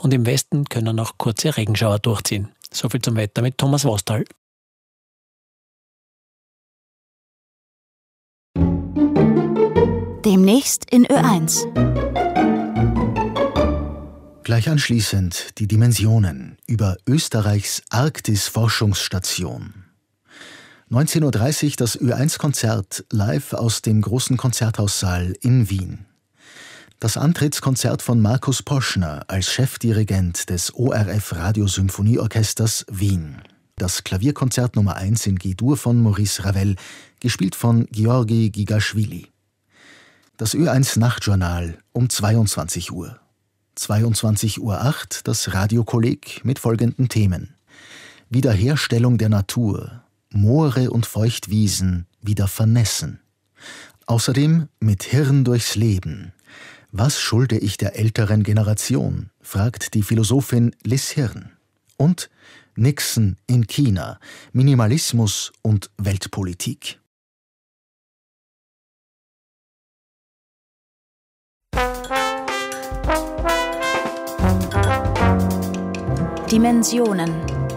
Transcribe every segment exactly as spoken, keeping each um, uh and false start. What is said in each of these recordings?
und im Westen können auch kurze Regenschauer durchziehen. Soviel zum Wetter mit Thomas Wastal. Demnächst in Ö eins. Gleich anschließend die Dimensionen über Österreichs Arktis-Forschungsstation. neunzehn Uhr dreißig das Ö eins Konzert live aus dem großen Konzerthaussaal in Wien. Das Antrittskonzert von Markus Poschner als Chefdirigent des O R F Radiosymphonieorchesters Wien. Das Klavierkonzert Nummer eins in G-Dur von Maurice Ravel, gespielt von Georgi Gigaschwili. Das Ö eins Nachtjournal um zweiundzwanzig Uhr. zweiundzwanzig Uhr acht das Radiokolleg mit folgenden Themen: Wiederherstellung der Natur, Moore und Feuchtwiesen wieder vernässen. Außerdem mit Hirn durchs Leben. Was schulde ich der älteren Generation? Fragt die Philosophin Liz Hirn. Und Nixon in China, Minimalismus und Weltpolitik. Dimensionen.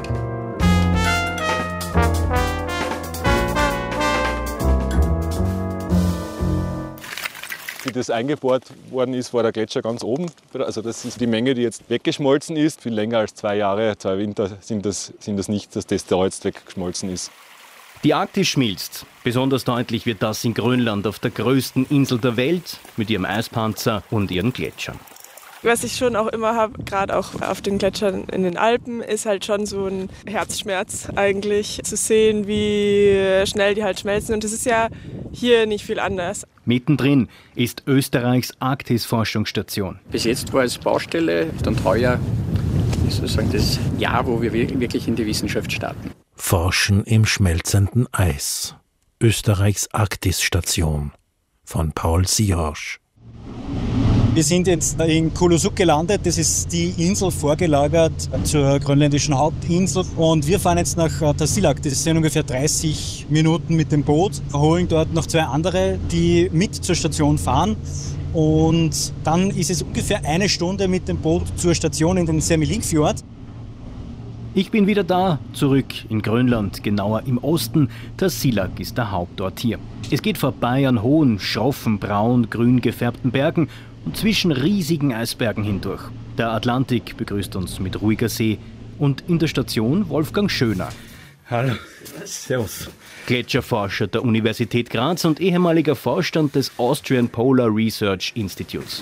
Wie das eingebohrt worden ist, war der Gletscher ganz oben. Also das ist die Menge, die jetzt weggeschmolzen ist. Viel länger als zwei Jahre, zwei Winter sind das, sind das nicht, dass das da jetzt weggeschmolzen ist. Die Arktis schmilzt. Besonders deutlich wird das in Grönland, auf der größten Insel der Welt, mit ihrem Eispanzer und ihren Gletschern. Was ich schon auch immer habe, gerade auch auf den Gletschern in den Alpen, ist halt schon so ein Herzschmerz eigentlich, zu sehen, wie schnell die halt schmelzen. Und das ist ja hier nicht viel anders. Mittendrin ist Österreichs Arktis-Forschungsstation. Bis jetzt war es Baustelle, dann heuer ist sozusagen das Jahr, wo wir wirklich in die Wissenschaft starten. Forschen im schmelzenden Eis. Österreichs Arktis-Station von Paul Sihorsch. Wir sind jetzt in Kulusuk gelandet, das ist die Insel vorgelagert zur grönländischen Hauptinsel. Und wir fahren jetzt nach Tasiilaq, das sind ungefähr dreißig Minuten mit dem Boot, holen dort noch zwei andere, die mit zur Station fahren. Und dann ist es ungefähr eine Stunde mit dem Boot zur Station in den Sermelingfjord. Ich bin wieder da, zurück in Grönland, genauer im Osten. Tasiilaq ist der Hauptort hier. Es geht vorbei an hohen, schroffen, braun-grün gefärbten Bergen und zwischen riesigen Eisbergen hindurch. Der Atlantik begrüßt uns mit ruhiger See und in der Station Wolfgang Schöner. Hallo, servus. Gletscherforscher der Universität Graz und ehemaliger Vorstand des Austrian Polar Research Institutes.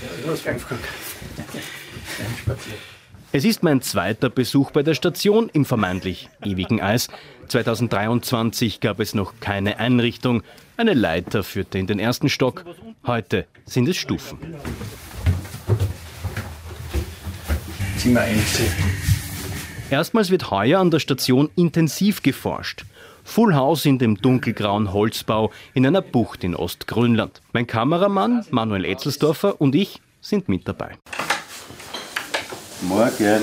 Es ist mein zweiter Besuch bei der Station im vermeintlich ewigen Eis. zweitausenddreiundzwanzig gab es noch keine Einrichtung. Eine Leiter führte in den ersten Stock. Heute sind es Stufen. Zimmer eins. Erstmals wird heuer an der Station intensiv geforscht. Full House in dem dunkelgrauen Holzbau in einer Bucht in Ostgrönland. Mein Kameramann Manuel Etzelsdorfer und ich sind mit dabei. Morgen.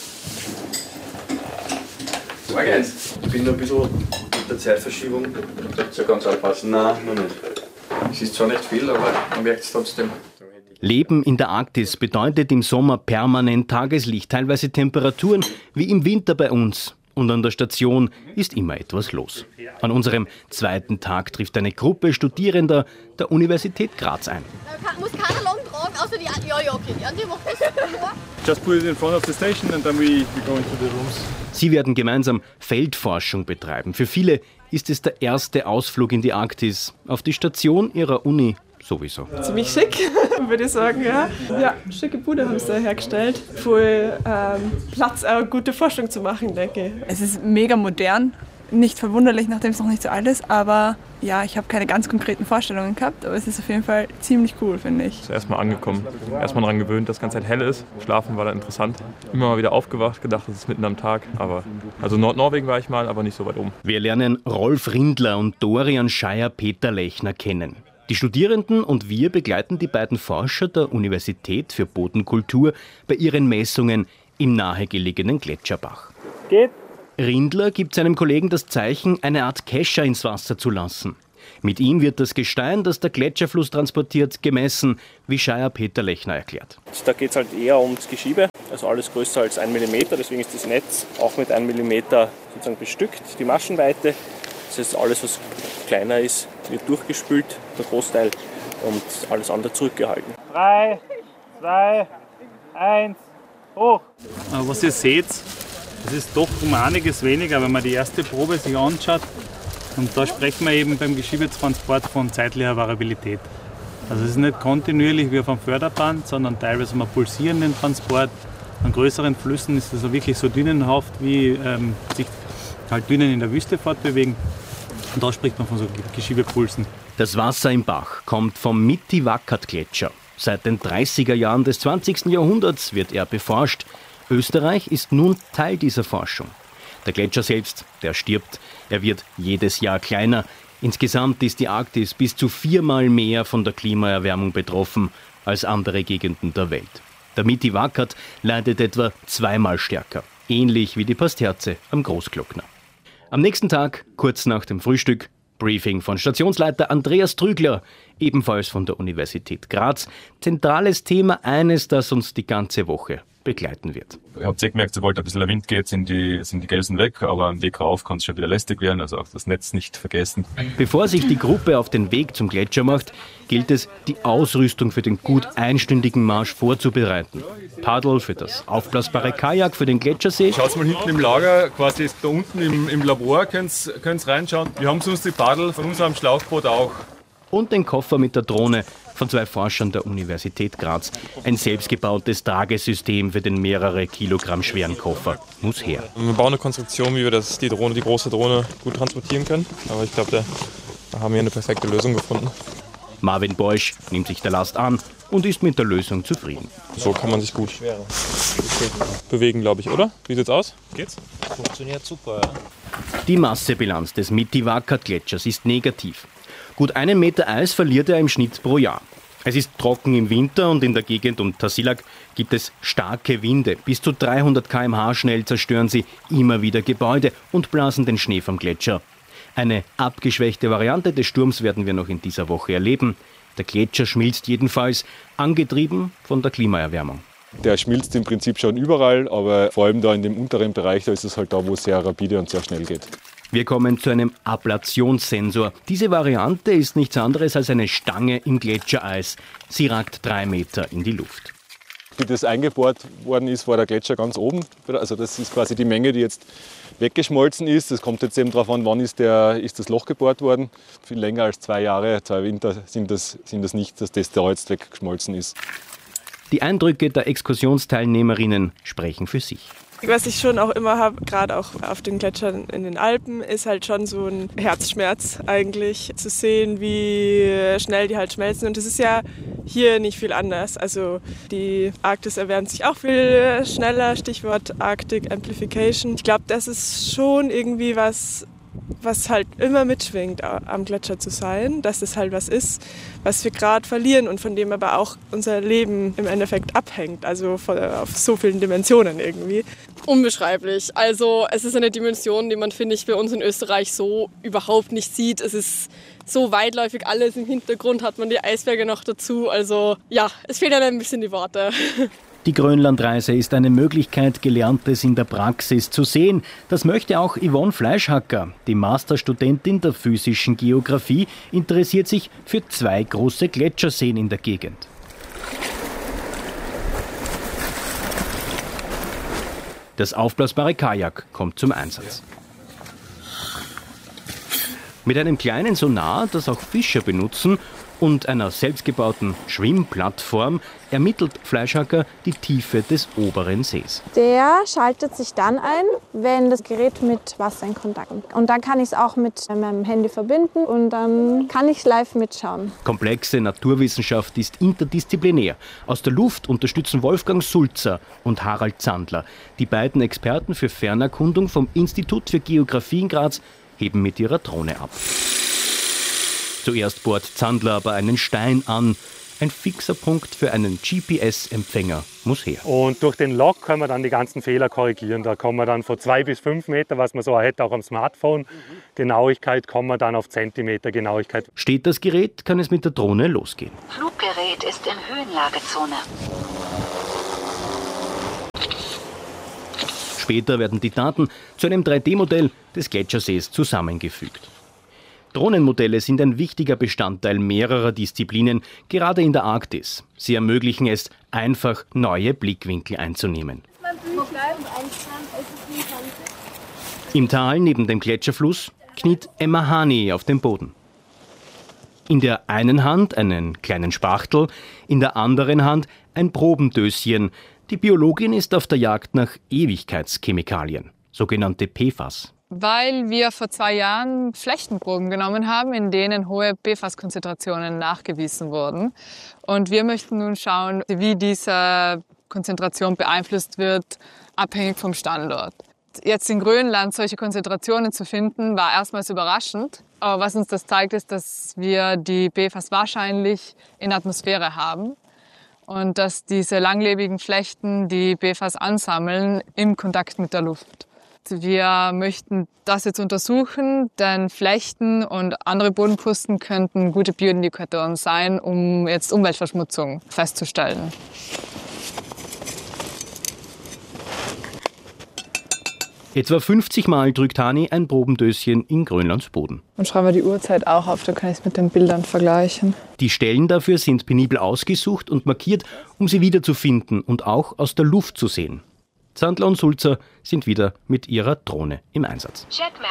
Morgen. Ich bin noch ein bisschen mit der Zeitverschiebung. Nicht so ganz aufpassen. Nein, noch nicht. Es ist zwar nicht viel, aber man merkt es trotzdem. Leben in der Arktis bedeutet im Sommer permanent Tageslicht, teilweise Temperaturen wie im Winter bei uns. Und an der Station ist immer etwas los. An unserem zweiten Tag trifft eine Gruppe Studierender der Universität Graz ein. Man muss keine Long tragen, außer die... Ja, ja, okay. Die andere macht das. Just put it in front of the station and then we, we go into the rooms. Sie werden gemeinsam Feldforschung betreiben. Für viele ist es der erste Ausflug in die Arktis. Auf die Station ihrer Uni sowieso. Ziemlich schick, würde ich sagen, ja. Ja, schicke Bude haben sie hergestellt. Voll ähm, Platz, auch gute Forschung zu machen, denke ich. Es ist mega modern. Nicht verwunderlich, nachdem es noch nicht so alt ist, aber ja, ich habe keine ganz konkreten Vorstellungen gehabt, aber es ist auf jeden Fall ziemlich cool, finde ich. Erstmal angekommen, erstmal daran gewöhnt, dass es ganz hell ist. Schlafen war da interessant. Immer mal wieder aufgewacht, gedacht, es ist mitten am Tag. Aber also Nordnorwegen war ich mal, aber nicht so weit oben. Wir lernen Rolf Rindler und Dorian Scheier-Peterlechner kennen. Die Studierenden und wir begleiten die beiden Forscher der Universität für Bodenkultur bei ihren Messungen im nahegelegenen Gletscherbach. Geht. Rindler gibt seinem Kollegen das Zeichen, eine Art Kescher ins Wasser zu lassen. Mit ihm wird das Gestein, das der Gletscherfluss transportiert, gemessen, wie Scheier-Peterlechner erklärt. Da geht es halt eher ums Geschiebe. also alles größer als ein Millimeter. Deswegen ist das Netz auch mit einem Millimeter sozusagen bestückt, die Maschenweite. Das heißt, alles, was kleiner ist, wird durchgespült, der Großteil, und alles andere zurückgehalten. Drei, zwei, eins, hoch! Was ihr seht, es ist doch um einiges weniger, wenn man die erste Probe sich anschaut. Und da sprechen wir eben beim Geschiebetransport von zeitlicher Variabilität. Also es ist nicht kontinuierlich wie auf einem Förderband, sondern teilweise mal pulsierenden Transport. An größeren Flüssen ist es wirklich so dünnenhaft, wie ähm, sich halt Dünen in der Wüste fortbewegen. Und da spricht man von so Geschiebepulsen. Das Wasser im Bach kommt vom Mitiwakkat-Gletscher. Seit den dreißiger Jahren des zwanzigsten Jahrhunderts wird er beforscht. Österreich ist nun Teil dieser Forschung. Der Gletscher selbst, der stirbt. Er wird jedes Jahr kleiner. Insgesamt ist die Arktis bis zu viermal mehr von der Klimaerwärmung betroffen als andere Gegenden der Welt. Der Mitiwakkat leidet etwa zweimal stärker, ähnlich wie die Pasterze am Großglockner. Am nächsten Tag, kurz nach dem Frühstück, Briefing von Stationsleiter Andreas Trügler, ebenfalls von der Universität Graz. Zentrales Thema, eines, das uns die ganze Woche begleiten wird. Ihr habt eh gemerkt, sobald ein bisschen der Wind geht, sind die, sind die Gelsen weg, aber am Weg rauf kann es schon wieder lästig werden, also auch das Netz nicht vergessen. Bevor sich die Gruppe auf den Weg zum Gletscher macht, gilt es, die Ausrüstung für den gut einstündigen Marsch vorzubereiten. Paddel für das aufblasbare Kajak für den Gletschersee. Schaut mal hinten im Lager, quasi da unten im, im Labor, könnt ihr reinschauen. Wir haben sonst die Paddel von unserem Schlauchboot auch. Und den Koffer mit der Drohne von zwei Forschern der Universität Graz. Ein selbstgebautes Tragesystem für den mehrere Kilogramm schweren Koffer muss her. Wir bauen eine Konstruktion, wie wir das, die Drohne, die große Drohne gut transportieren können. Aber ich glaube, da, da haben wir eine perfekte Lösung gefunden. Marvin Beusch nimmt sich der Last an und ist mit der Lösung zufrieden. So kann man sich gut bewegen, glaube ich, oder? Wie sieht's aus? Geht's? Funktioniert super, ja. Die Massebilanz des Mitiwakkat-Gletschers ist negativ. Gut einen Meter Eis verliert er im Schnitt pro Jahr. Es ist trocken im Winter und in der Gegend um Tassilak gibt es starke Winde. Bis zu dreihundert Kilometer pro Stunde schnell zerstören sie immer wieder Gebäude und blasen den Schnee vom Gletscher. Eine abgeschwächte Variante des Sturms werden wir noch in dieser Woche erleben. Der Gletscher schmilzt jedenfalls, angetrieben von der Klimaerwärmung. Der schmilzt im Prinzip schon überall, aber vor allem da in dem unteren Bereich, da ist es halt da, wo es sehr rapide und sehr schnell geht. Wir kommen zu einem Ablationssensor. Diese Variante ist nichts anderes als eine Stange im Gletschereis. Sie ragt drei Meter in die Luft. Wie das eingebohrt worden ist, war der Gletscher ganz oben. Also das ist quasi die Menge, die jetzt weggeschmolzen ist. Das kommt jetzt eben darauf an, wann ist, der, ist das Loch gebohrt worden. Viel länger als zwei Jahre, zwei Winter sind das, sind das nicht, dass das da jetzt weggeschmolzen ist. Die Eindrücke der Exkursionsteilnehmerinnen sprechen für sich. Was ich schon auch immer habe, gerade auch auf den Gletschern in den Alpen, ist halt schon so ein Herzschmerz eigentlich, zu sehen, wie schnell die halt schmelzen. Und das ist ja hier nicht viel anders. Also die Arktis erwärmt sich auch viel schneller, Stichwort Arctic Amplification. Ich glaube, das ist schon irgendwie was, was halt immer mitschwingt, am Gletscher zu sein, dass das halt was ist, was wir gerade verlieren und von dem aber auch unser Leben im Endeffekt abhängt, also von, auf so vielen Dimensionen irgendwie. Unbeschreiblich. Also es ist eine Dimension, die man, finde ich, bei uns in Österreich so überhaupt nicht sieht. Es ist so weitläufig alles, im Hintergrund hat man die Eisberge noch dazu. Also ja, es fehlen einem ein bisschen die Worte. Die Grönlandreise ist eine Möglichkeit, Gelerntes in der Praxis zu sehen. Das möchte auch Yvonne Fleischhacker. Die Masterstudentin der physischen Geographie interessiert sich für zwei große Gletscherseen in der Gegend. Das aufblasbare Kajak kommt zum Einsatz. Mit einem kleinen Sonar, das auch Fischer benutzen, und einer selbstgebauten Schwimmplattform ermittelt Fleischhacker die Tiefe des oberen Sees. Der schaltet sich dann ein, wenn das Gerät mit Wasser in Kontakt kommt. Und dann kann ich es auch mit meinem Handy verbinden und dann kann ich live mitschauen. Komplexe Naturwissenschaft ist interdisziplinär. Aus der Luft unterstützen Wolfgang Sulzer und Harald Zandler. Die beiden Experten für Fernerkundung vom Institut für Geographie in Graz heben mit ihrer Drohne ab. Zuerst bohrt Zandler aber einen Stein an. Ein fixer Punkt für einen G P S-Empfänger muss her. Und durch den Log können wir dann die ganzen Fehler korrigieren. Da kommen wir dann von zwei bis fünf Meter, was man so hätte auch am Smartphone. Genauigkeit kommen wir dann auf Zentimeter Genauigkeit. Steht das Gerät, kann es mit der Drohne losgehen. Fluggerät ist in Höhenlagezone. später werden die Daten zu einem drei D Modell des Gletschersees zusammengefügt. Drohnenmodelle sind ein wichtiger Bestandteil mehrerer Disziplinen, gerade in der Arktis. Sie ermöglichen es, einfach neue Blickwinkel einzunehmen. Im Tal neben dem Gletscherfluss kniet Emma Hani auf dem Boden. In der einen Hand einen kleinen Spachtel, in der anderen Hand ein Probendöschen. Die Biologin ist auf der Jagd nach Ewigkeitschemikalien, sogenannte P F A S. Weil wir vor zwei Jahren Flechtenproben genommen haben, in denen hohe P F A S-Konzentrationen nachgewiesen wurden. Und wir möchten nun schauen, wie diese Konzentration beeinflusst wird, abhängig vom Standort. Jetzt in Grönland solche Konzentrationen zu finden, war erstmals überraschend. Aber was uns das zeigt, ist, dass wir die P F A S wahrscheinlich in der Atmosphäre haben und dass diese langlebigen Flechten die P F A S ansammeln im Kontakt mit der Luft. Wir möchten das jetzt untersuchen, denn Flechten und andere Bodenkrusten könnten gute Bioindikatoren sein, um jetzt Umweltverschmutzung festzustellen. Etwa fünfzig Mal drückt Hani ein Probendöschen in Grönlands Boden. Und schreiben wir die Uhrzeit auch auf, dann kann ich es mit den Bildern vergleichen. Die Stellen dafür sind penibel ausgesucht und markiert, um sie wiederzufinden und auch aus der Luft zu sehen. Zandler und Sulzer sind wieder mit ihrer Drohne im Einsatz.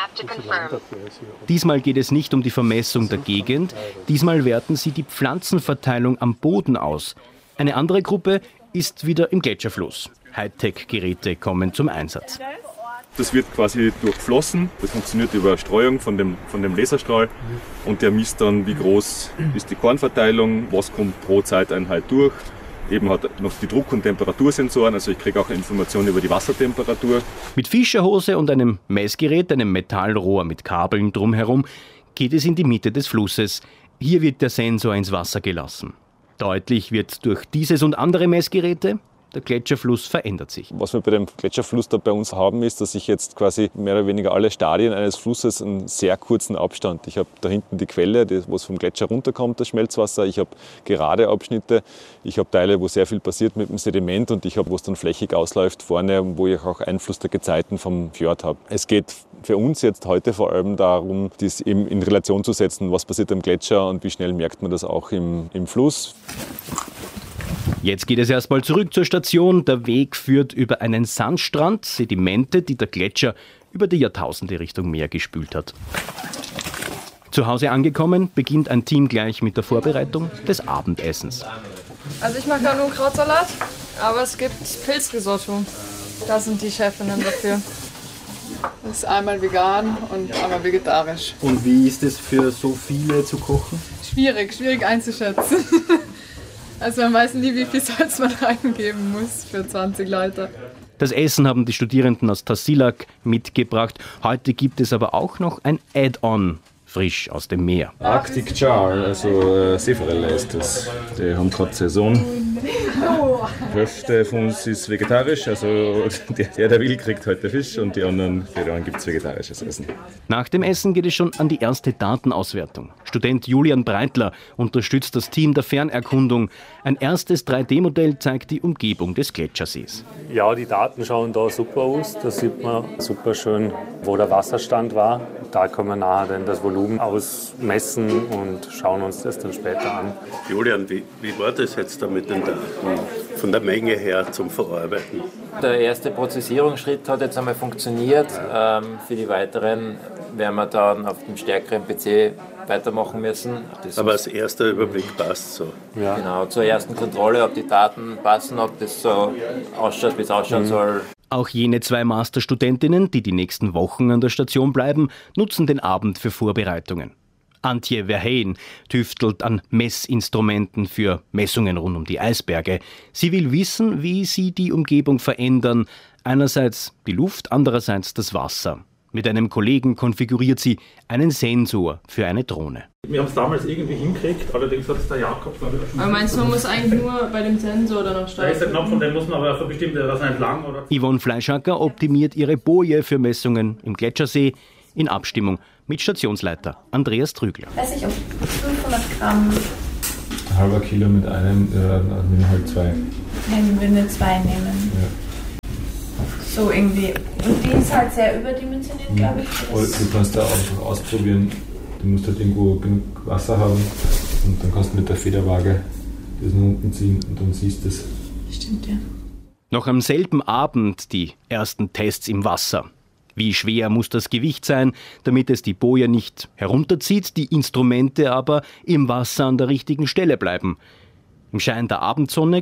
Diesmal geht es nicht um die Vermessung der Gegend, diesmal werten sie die Pflanzenverteilung am Boden aus. Eine andere Gruppe ist wieder im Gletscherfluss. Hightech-Geräte kommen zum Einsatz. Das wird quasi durchflossen, das funktioniert über Streuung von dem, von dem Laserstrahl und der misst dann, wie groß ist die Kornverteilung, was kommt pro Zeiteinheit durch. Eben hat noch die Druck- und Temperatursensoren, also ich kriege auch Informationen über die Wassertemperatur. Mit Fischerhose und einem Messgerät, einem Metallrohr mit Kabeln drumherum, geht es in die Mitte des Flusses. Hier wird der Sensor ins Wasser gelassen. Deutlich wird durch dieses und andere Messgeräte, der Gletscherfluss verändert sich. Was wir bei dem Gletscherfluss da bei uns haben, ist, dass ich jetzt quasi mehr oder weniger alle Stadien eines Flusses einen sehr kurzen Abstand. Ich habe da hinten die Quelle, wo es vom Gletscher runterkommt, das Schmelzwasser. Ich habe gerade Abschnitte. Ich habe Teile, wo sehr viel passiert mit dem Sediment und ich habe, wo es dann flächig ausläuft, vorne, wo ich auch Einfluss der Gezeiten vom Fjord habe. Es geht für uns jetzt heute vor allem darum, das eben in Relation zu setzen, was passiert am Gletscher und wie schnell merkt man das auch im, im Fluss. Jetzt geht es erstmal zurück zur Station. Der Weg führt über einen Sandstrand, Sedimente, die der Gletscher über die Jahrtausende Richtung Meer gespült hat. Zu Hause angekommen, beginnt ein Team gleich mit der Vorbereitung des Abendessens. Also ich mache gerade nur Krautsalat, aber es gibt Pilzrisotto. Da sind die Chefinnen dafür. Das ist einmal vegan und einmal vegetarisch. Und wie ist es für so viele zu kochen? Schwierig, schwierig einzuschätzen. Also man weiß nie, wie viel Salz man reingeben muss für zwanzig Leute. Das Essen haben die Studierenden aus Tasiilaq mitgebracht. Heute gibt es aber auch noch ein Add-on, frisch aus dem Meer. Arctic Char, also äh, Seeforelle ist das. Die haben gerade Saison. Die Hälfte von uns ist vegetarisch, also der, der will, kriegt heute Fisch und die anderen, für die anderen gibt es vegetarisches Essen. Nach dem Essen geht es schon an die erste Datenauswertung. Student Julian Breitler unterstützt das Team der Fernerkundung. Ein erstes drei D Modell zeigt die Umgebung des Gletschersees. Ja, die Daten schauen da super aus. Da sieht man super schön, wo der Wasserstand war. Da können wir nachher dann das Volumen ausmessen und schauen uns das dann später an. Julian, wie, wie war das jetzt da mit den Daten von der Menge her zum Verarbeiten? Der erste Prozessierungsschritt hat jetzt einmal funktioniert. Ähm, für die weiteren werden wir dann auf dem stärkeren P C weitermachen müssen. Das Aber als erster Überblick passt so. Ja. Genau, zur ersten Kontrolle, ob die Daten passen, ob das so ausschaut, wie es ausschauen mhm. soll. Auch jene zwei Masterstudentinnen, die die nächsten Wochen an der Station bleiben, nutzen den Abend für Vorbereitungen. Antje Verheyen tüftelt an Messinstrumenten für Messungen rund um die Eisberge. Sie will wissen, wie sie die Umgebung verändern. Einerseits die Luft, andererseits das Wasser. Mit einem Kollegen konfiguriert sie einen Sensor für eine Drohne. Wir haben es damals irgendwie hingekriegt, allerdings hat es der Jakob, glaube ich, schon. Aber meinst du, man muss eigentlich nur bei dem Sensor dann noch starten? Da ist der Knopf, von dem muss man aber für bestimmte, was entlang oder... Yvonne Fleischacker optimiert ihre Boje für Messungen im Gletschersee in Abstimmung mit Stationsleiter Andreas Trügler. Weiß ich, um fünfhundert Gramm. Ein halber Kilo mit einem, äh, nehmen halt zwei. Nehmen wir eine zwei nehmen. Ja. So, so irgendwie. Und die ist halt sehr überdimensioniert, glaube ich. Oder du kannst da einfach ausprobieren. Du musst halt irgendwo genug Wasser haben und dann kannst du mit der Federwaage das nach unten ziehen und dann siehst du es. Stimmt, ja. Noch am selben Abend die ersten Tests im Wasser. Wie schwer muss das Gewicht sein, damit es die Boje nicht herunterzieht, die Instrumente aber im Wasser an der richtigen Stelle bleiben. Im Schein der Abendsonne